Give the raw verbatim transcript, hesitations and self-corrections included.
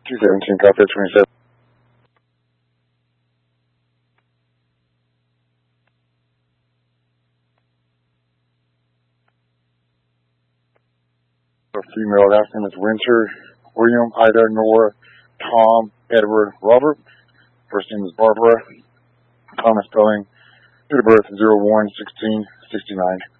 two seventeen, copy twenty-seven. A female, last name is Winter, William, Ida, Nora, Tom, Edward, Robert. First name is Barbara. Common spelling. Date of birth zero one sixteen sixty-nine.